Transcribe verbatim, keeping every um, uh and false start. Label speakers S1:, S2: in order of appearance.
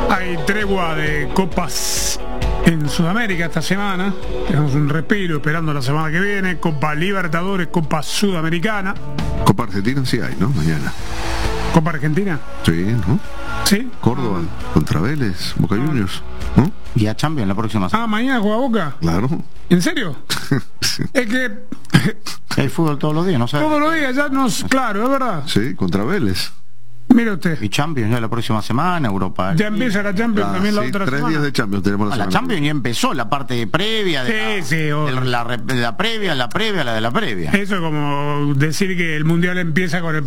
S1: Hay tregua de copas en Sudamérica esta semana. Tenemos un respiro esperando la semana que viene. Copa Libertadores, Copa Sudamericana.
S2: Copa Argentina sí hay, ¿no? Mañana.
S1: Copa Argentina.
S2: Sí, ¿no?
S1: Sí.
S2: Córdoba, ah. contra Vélez, Boca ah. Juniors, ¿no?
S3: Y a Champions la próxima semana.
S1: Ah, mañana juega Boca.
S2: Claro.
S1: ¿En serio? Sí. Es que...
S3: el fútbol todos los días, ¿no sabes?
S1: Todos los días, ya nos... Claro, es verdad.
S2: Sí, contra Vélez.
S1: Mire usted.
S3: Y Champions ya la próxima semana, Europa.
S1: Ya empieza la Champions ah, también la
S2: sí,
S1: otra
S2: tres
S1: semana.
S2: Tres días de Champions tenemos la
S3: ah,
S2: semana.
S3: La Champions ya empezó la parte previa de
S1: sí,
S3: la,
S1: sí,
S3: de la, la, la previa, la previa, la de la previa.
S1: Eso es como decir que el Mundial empieza con el